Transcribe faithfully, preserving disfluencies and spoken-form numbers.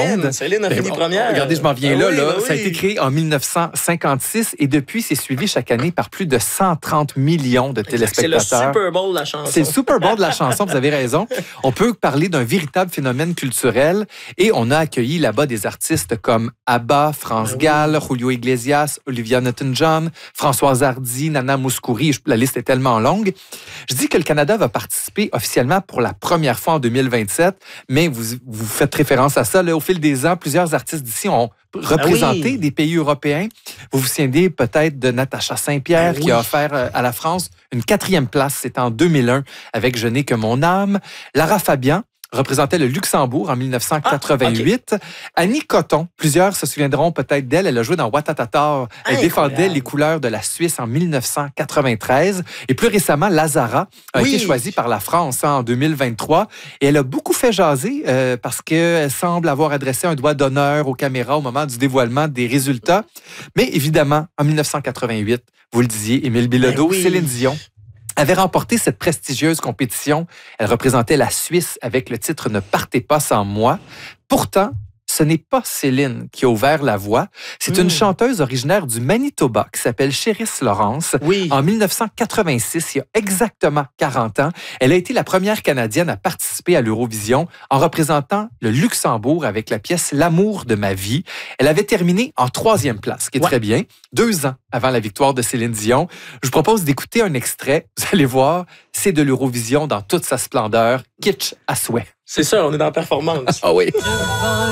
monde. Céline a Ben, fini première. Regardez, je m'en viens Ben là. oui, là. ben Ça a oui. été créé en mille neuf cent cinquante-six et depuis, c'est suivi chaque année par plus de cent trente millions de téléspectateurs. C'est le Super Bowl de la chanson. C'est le Super Bowl de la chanson, vous avez raison. On peut parler d'un véritable phénomène culturel et on a accueilli là-bas des artistes comme ABBA, France Ben Gall, oui. Julio Iglesias, Olivia Newton-John, Françoise Hardy, Nana Mouskouri. La liste est tellement longue. Je dis que le Canada va participer officiellement pour la première fois en deux mille vingt-sept, mais vous, vous faites référence à ça. Là, au fil des ans, plusieurs artistes d'ici ont représenté ben oui. des pays européens. Vous vous souvenez peut-être de Natacha Saint-Pierre ben qui oui. a offert à la France une quatrième place. C'était en deux mille un avec Je n'ai que mon âme. Lara Fabian représentait le Luxembourg en mille neuf cent quatre-vingt-huit. Ah, okay. Annie Cotton, plusieurs se souviendront peut-être d'elle, elle a joué dans Ouattatatar. Elle Incroyable. défendait les couleurs de la Suisse en mille neuf cent quatre-vingt-treize. Et plus récemment, Lazara a oui. été choisie par la France en deux mille vingt-trois. Et elle a beaucoup fait jaser euh, parce qu'elle semble avoir adressé un doigt d'honneur aux caméras au moment du dévoilement des résultats. Mais évidemment, en mille neuf cent quatre-vingt-huit, vous le disiez, Émile Bilodeau, oui. Céline Dion avait remporté cette prestigieuse compétition. Elle représentait la Suisse avec le titre « Ne partez pas sans moi ». Pourtant, ce n'est pas Céline qui a ouvert la voie. C'est mmh. une chanteuse originaire du Manitoba qui s'appelle Cheryl Lawrence. Oui. En mille neuf cent quatre-vingt-six, il y a exactement quarante ans, elle a été la première Canadienne à participer à l'Eurovision en représentant le Luxembourg avec la pièce « L'amour de ma vie ». Elle avait terminé en troisième place, ce qui est ouais. très bien, deux ans avant la victoire de Céline Dion. Je vous propose d'écouter un extrait. Vous allez voir, c'est de l'Eurovision dans toute sa splendeur, kitsch à souhait. C'est ça, on est dans la performance. Ah oui.